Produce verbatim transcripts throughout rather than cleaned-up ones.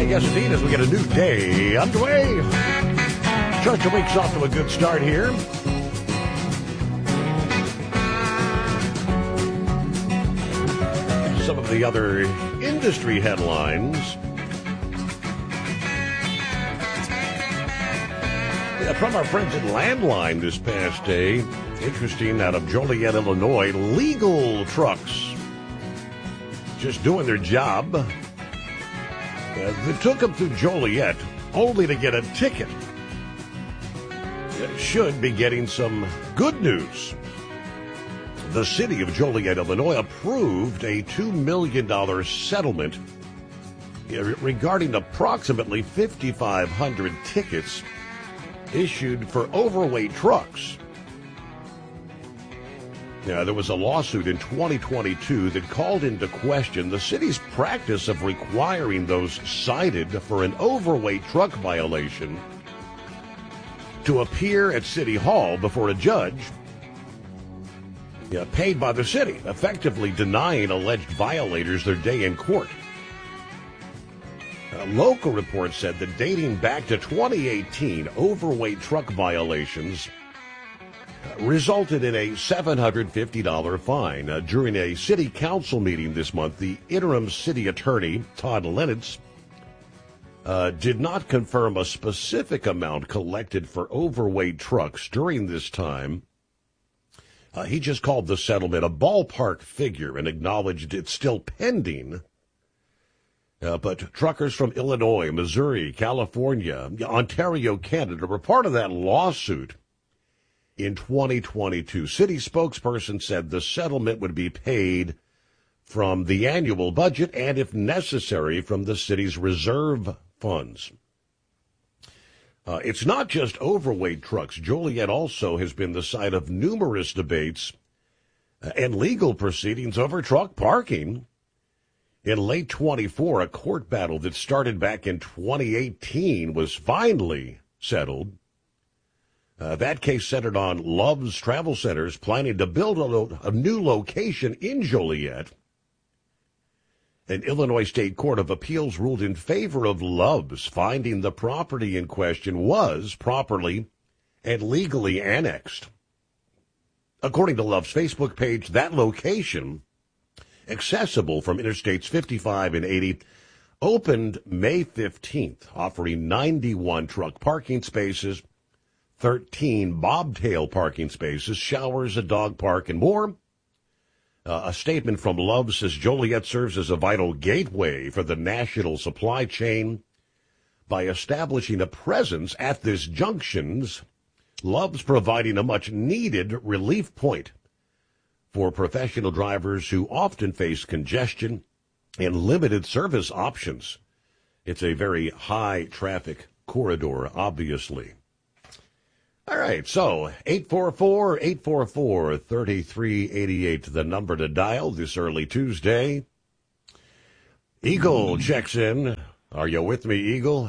Yes, indeed, as we get a new day underway. Start the week's off to a good start here. Some of the other industry headlines. Yeah, from our friends at Landline this past day. Interesting, out of Joliet, Illinois, legal trucks just doing their job. Uh, they took them through Joliet only to get a ticket. They should be getting some good news. The city of Joliet, Illinois, approved a two million dollars settlement regarding approximately fifty-five hundred tickets issued for overweight trucks. Now, there was a lawsuit in twenty twenty-two that called into question the city's practice of requiring those cited for an overweight truck violation to appear at City Hall before a judge yeah, paid by the city, effectively denying alleged violators their day in court. A local report said that dating back to twenty eighteen, overweight truck violations resulted in a seven hundred fifty dollars fine. Uh, during a city council meeting this month, the interim city attorney, Todd Lenitz, uh, did not confirm a specific amount collected for overweight trucks during this time. Uh, he just called the settlement a ballpark figure and acknowledged it's still pending. Uh, but truckers from Illinois, Missouri, California, Ontario, Canada were part of that lawsuit. In twenty twenty-two, city spokesperson said the settlement would be paid from the annual budget and, if necessary, from the city's reserve funds. Uh, it's not just overweight trucks. Joliet also has been the site of numerous debates and legal proceedings over truck parking. In late twenty-four, a court battle that started back in twenty eighteen was finally settled. Uh, that case centered on Love's Travel Centers planning to build a, lo- a new location in Joliet. An Illinois State Court of Appeals ruled in favor of Love's, finding the property in question was properly and legally annexed. According to Love's Facebook page, that location, accessible from Interstates fifty-five and eighty, opened May fifteenth, offering ninety-one truck parking spaces, thirteen bobtail parking spaces, showers, a dog park, and more. Uh, a statement from Love says Joliet serves as a vital gateway for the national supply chain by establishing a presence at this junctions. Love's providing a much-needed relief point for professional drivers who often face congestion and limited service options. It's a very high-traffic corridor, obviously. All right, so eight four four, eight four four, three three eight eight, the number to dial this early Tuesday. Eagle checks in. Are you with me, Eagle?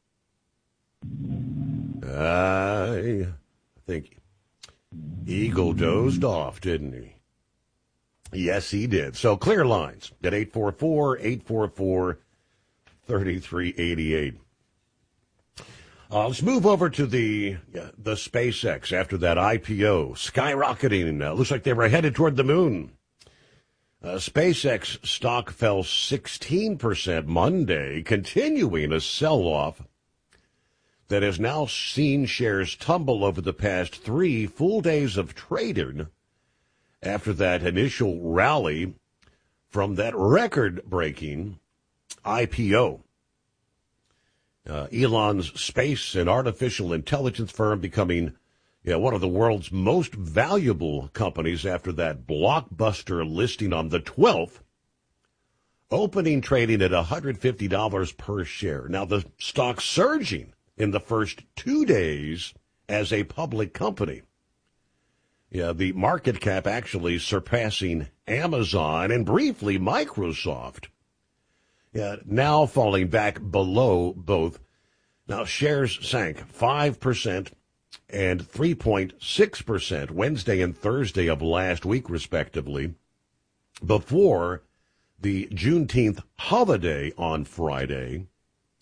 I think Eagle dozed off, didn't he? Yes, he did. So clear lines at eight four four, eight four four, three three eight eight. Uh, let's move over to the uh, the SpaceX after that I P O skyrocketing. Uh, looks like they were headed toward the moon. Uh, SpaceX stock fell sixteen percent Monday, continuing a sell-off that has now seen shares tumble over the past three full days of trading after that initial rally from that record-breaking I P O. Uh, Elon's space and artificial intelligence firm becoming you know, one of the world's most valuable companies after that blockbuster listing on the twelfth, opening trading at one hundred fifty dollars per share. Now, the stock surging in the first two days as a public company. Yeah, the market cap actually surpassing Amazon and briefly Microsoft. Yeah, now falling back below both. Now, shares sank five percent and three point six percent Wednesday and Thursday of last week, respectively, before the Juneteenth holiday on Friday.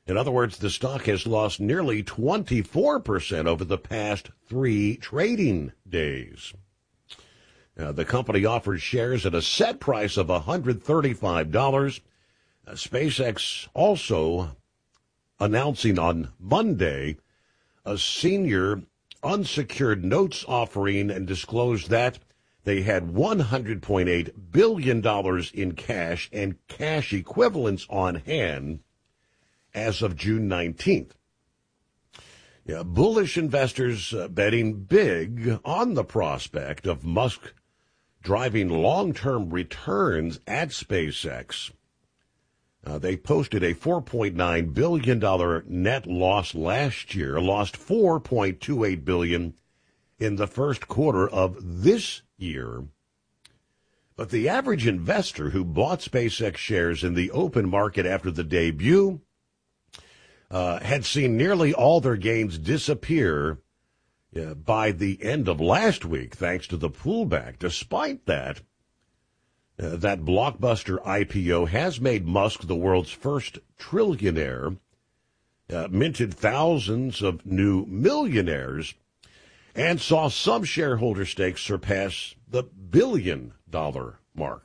In other words, the stock has lost nearly twenty-four percent over the past three trading days. Uh, the company offers shares at a set price of one hundred thirty-five dollars. Uh, SpaceX also announcing on Monday a senior unsecured notes offering and disclosed that they had one hundred point eight billion dollars in cash and cash equivalents on hand as of June nineteenth. Yeah, bullish investors uh, betting big on the prospect of Musk driving long-term returns at SpaceX. Uh, they posted a four point nine billion dollars net loss last year, lost four point two eight billion dollars in the first quarter of this year. But the average investor who bought SpaceX shares in the open market after the debut uh, had seen nearly all their gains disappear uh, by the end of last week, thanks to the pullback. Despite that, Uh, that blockbuster I P O has made Musk the world's first trillionaire, uh, minted thousands of new millionaires, and saw some shareholder stakes surpass the billion-dollar mark.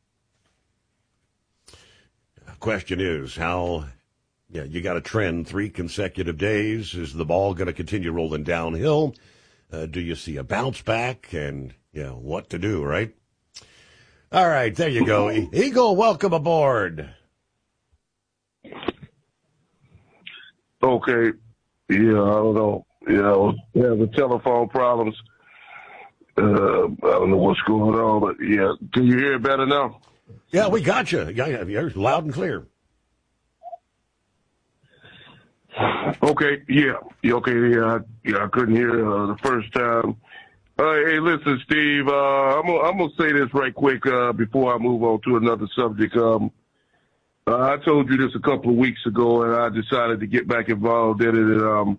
The question is, how, yeah, you got a trend three consecutive days. Is the ball going to continue rolling downhill? Uh, do you see a bounce back? And, you know, what to do, right? All right, there you go. Eagle, welcome aboard. Okay. Yeah, I don't know. You know, we have the telephone problems. Uh, I don't know what's going on, but yeah. Can you hear it better now? Yeah, we got you. Yeah, yeah, you're loud and clear. Okay, yeah. yeah okay, yeah, I, yeah, I couldn't hear uh, the first time. Uh, hey, listen, Steve, uh, I'm gonna, I'm gonna say this right quick, uh, before I move on to another subject. Um, uh, I told you this a couple of weeks ago, and I decided to get back involved in it. And, um,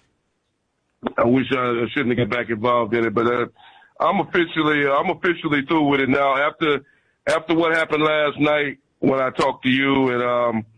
I wish I, I shouldn't have got back involved in it, but, uh, I'm officially, I'm officially through with it now. After, after what happened last night when I talked to you and, um,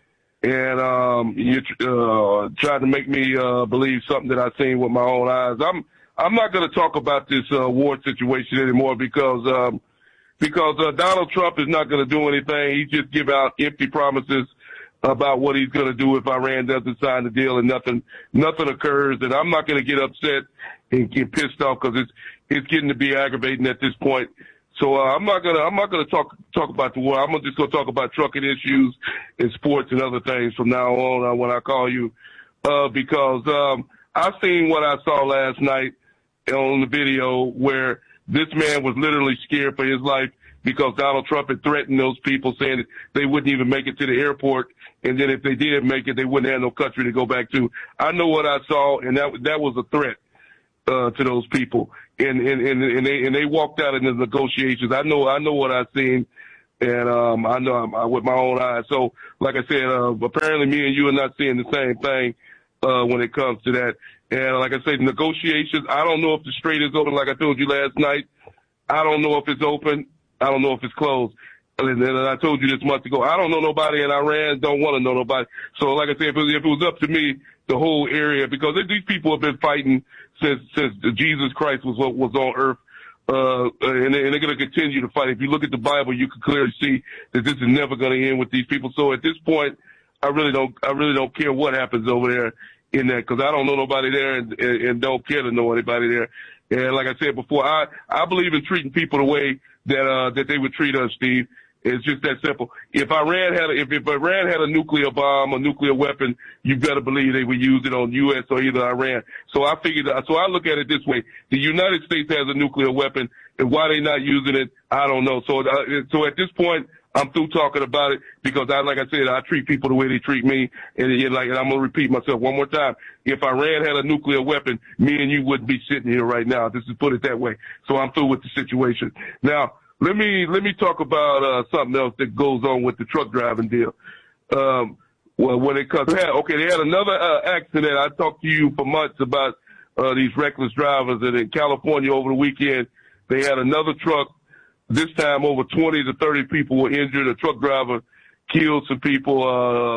and, um, you, uh, tried to make me, uh, believe something that I seen with my own eyes. I'm, I'm not going to talk about this uh, war situation anymore because um, because uh, Donald Trump is not going to do anything. He just give out empty promises about what he's going to do if Iran doesn't sign the deal, and nothing nothing occurs. And I'm not going to get upset and get pissed off because it's it's getting to be aggravating at this point. So uh, I'm not gonna I'm not gonna talk talk about the war. I'm just gonna talk about trucking issues and sports and other things from now on uh, when I call you uh, because um, I seen what I saw last night on the video where this man was literally scared for his life because Donald Trump had threatened those people saying that they wouldn't even make it to the airport. And then if they did make it, they wouldn't have no country to go back to. I know what I saw, and that that was a threat uh, to those people. And, and, and, and they, and they walked out in the negotiations. I know, I know what I've seen. And, um, I know I'm, I, with my own eyes. So, like I said, uh, apparently me and you are not seeing the same thing, uh, when it comes to that. And like I said, negotiations, I don't know if the strait is open, like I told you last night. I don't know if it's open. I don't know if it's closed. And then I told you this month ago, I don't know nobody in Iran, don't want to know nobody. So like I said, if it, was, if it was up to me, the whole area, because these people have been fighting since, since Jesus Christ was, was on earth. Uh, and, they, and they're going to continue to fight. If you look at the Bible, you can clearly see that this is never going to end with these people. So at this point, I really don't, I really don't care what happens over there in that, because I don't know nobody there and, and, and don't care to know anybody there. And like I said before, I, I believe in treating people the way that, uh, that they would treat us, Steve. It's just that simple. If Iran had, a, if, if Iran had a nuclear bomb, a nuclear weapon, you better believe they would use it on U S or either Iran. So I figured, so I look at it this way. The United States has a nuclear weapon, and why they not using it, I don't know. So, uh, so at this point, I'm through talking about it because I, like I said, I treat people the way they treat me. And, and like, and I'm going to repeat myself one more time. If Iran had a nuclear weapon, me and you wouldn't be sitting here right now. Just to put it that way. So I'm through with the situation. Now, let me, let me talk about, uh, something else that goes on with the truck driving deal. Um, well, when it comes, okay, they had another, uh, accident. I talked to you for months about, uh, these reckless drivers. And in California over the weekend, they had another truck. This time, over twenty to thirty people were injured. A truck driver killed some people. Uh,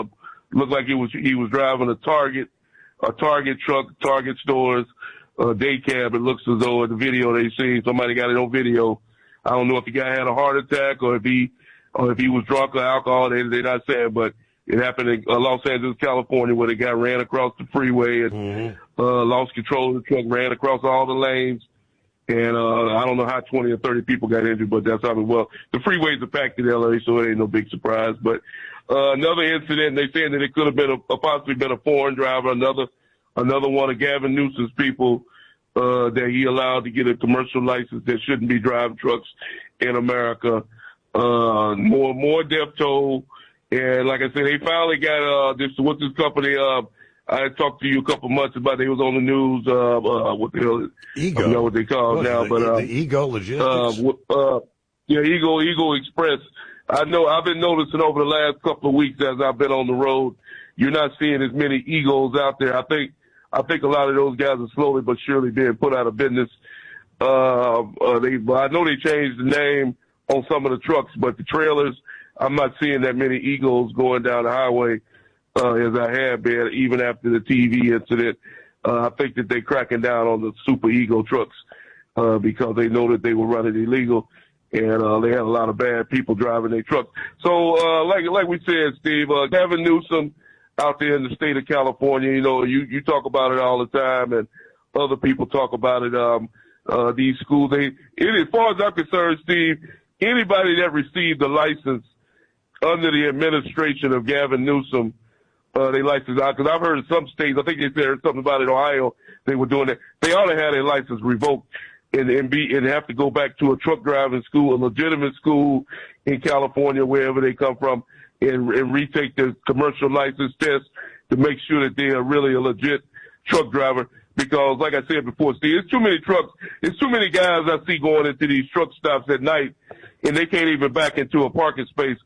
Looked like it was he was driving a Target, a Target truck, Target stores, a day cab. It looks as though in the video they seen somebody got it on video. I don't know if the guy had a heart attack or if he or if he was drunk or alcohol. They they're not saying, but it happened in uh, Los Angeles, California, where the guy ran across the freeway and mm-hmm. uh, lost control of the truck, ran across all the lanes. And uh, I don't know how twenty or thirty people got injured, but that's how it well. The freeways are packed in L A, so it ain't no big surprise. But uh, another incident, they saying that it could have been a, a possibly been a foreign driver. Another another one of Gavin Newsom's people uh, that he allowed to get a commercial license that shouldn't be driving trucks in America. Uh, more more death toll, and like I said, they finally got uh, this. What's this company? Uh, I talked to you a couple months about. They was on the news. Uh, uh, what the hell? Ego. I don't know what they call it now, the, but uh, the Ego Logistics. Uh, uh, yeah, Ego Ego Express. I know. I've been noticing over the last couple of weeks as I've been on the road. You're not seeing as many Egos out there. I think. I think a lot of those guys are slowly but surely being put out of business. Uh, uh, they. I know they changed the name on some of the trucks, but the trailers, I'm not seeing that many Egos going down the highway. Uh, as I have been, even after the T V incident. Uh, I think that they're cracking down on the super ego trucks, uh, because they know that they were running illegal and, uh, they had a lot of bad people driving their trucks. So, uh, like, like we said, Steve, uh, Gavin Newsom out there in the state of California, you know, you, you talk about it all the time and other people talk about it. Um, uh, these schools, they, it, as far as I'm concerned, Steve, anybody that received a license under the administration of Gavin Newsom, Uh, they license out, because I've heard in some states, I think they said something about it in Ohio, they were doing that. They ought to have their license revoked and, and be, and have to go back to a truck driving school, a legitimate school in California, wherever they come from, and, and retake their commercial license test to make sure that they are really a legit truck driver. Because like I said before, Steve, it's too many trucks. It's too many guys I see going into these truck stops at night and they can't even back into a parking space.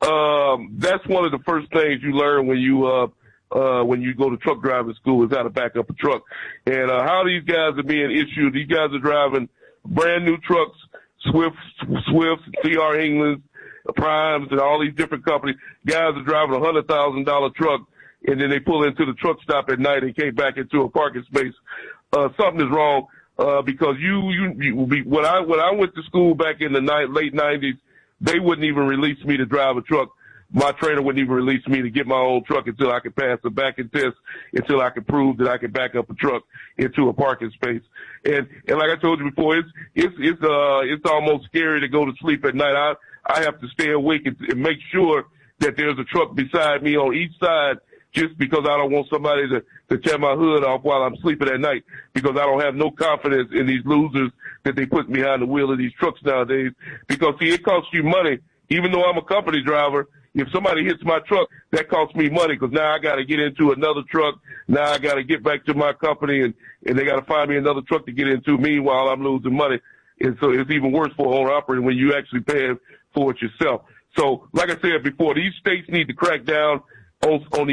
Um, that's one of the first things you learn when you, uh, uh, when you go to truck driving school is how to back up a truck. And, uh, how these guys are being issued. These guys are driving brand new trucks, Swift, Swifts, C R Englands, Primes, and all these different companies. Guys are driving a hundred thousand dollar truck and then they pull into the truck stop at night and can't back into a parking space. Uh, something is wrong, uh, because you, you, you when I, when I went to school back in the ni- late nineties, they wouldn't even release me to drive a truck. My trainer wouldn't even release me to get my own truck until I could pass the backing test, until I could prove that I could back up a truck into a parking space. And, and like I told you before, it's, it's, it's, uh, it's almost scary to go to sleep at night. I, I have to stay awake and, and make sure that there's a truck beside me on each side, just because I don't want somebody to, to tear my hood off while I'm sleeping at night, because I don't have no confidence in these losers that they put behind the wheel of these trucks nowadays. Because, see, it costs you money. Even though I'm a company driver, if somebody hits my truck, that costs me money, because now I got to get into another truck. Now I got to get back to my company, and, and they got to find me another truck to get into. Meanwhile, I'm losing money. And so it's even worse for owner operator when you actually pay for it yourself. So, like I said before, these states need to crack down on, on